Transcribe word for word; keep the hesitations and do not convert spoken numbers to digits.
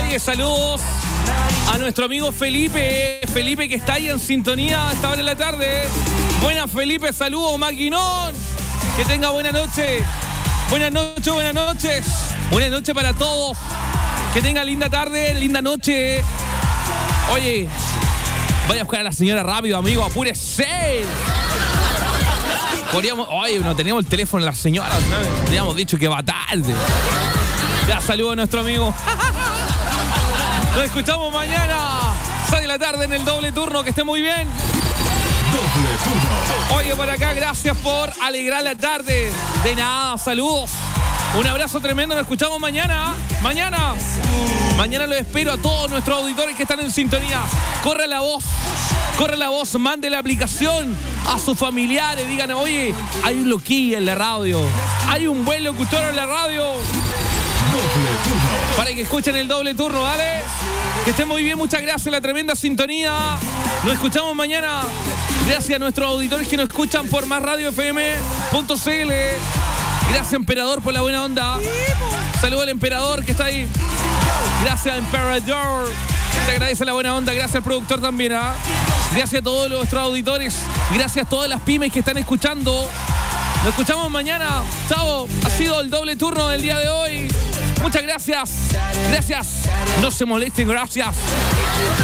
Oye, saludos a nuestro amigo Felipe. Felipe que está ahí en sintonía a esta hora de la tarde. Buenas, Felipe, saludos, maquinón. Que tenga buena noche. Buenas noches, buenas noches. Buenas noches para todos. Que tenga linda tarde, linda noche. Oye, vaya a buscar a la señora rápido, amigo, apúrese. Podríamos, oye, no teníamos el teléfono de la señora, ¿sabes? Teníamos dicho que va tarde. Ya saludo a nuestro amigo. Nos escuchamos mañana, seis de la tarde en el doble turno. Que esté muy bien. Doble turno. Oye, por acá, gracias por alegrar la tarde. De nada, saludos. Un abrazo tremendo, nos escuchamos mañana. Mañana. Mañana los espero a todos nuestros auditores que están en sintonía. Corre la voz. Corre la voz, mande la aplicación a sus familiares. Digan, oye, hay un loquillo en la radio. Hay un buen locutor en la radio. Doble turno. Para que escuchen el doble turno, ¿vale? Que estén muy bien, muchas gracias, la tremenda sintonía. Nos escuchamos mañana. Gracias a nuestros auditores que nos escuchan por más radio f m punto c l. Gracias, emperador, por la buena onda. Saludos al emperador que está ahí. Gracias, emperador. Te agradece la buena onda. Gracias al productor también, ¿ah? Gracias a todos nuestros auditores. Gracias a todas las pymes que están escuchando. Nos escuchamos mañana. Chao. Ha sido el doble turno del día de hoy. Muchas gracias. Gracias. No se molesten. Gracias.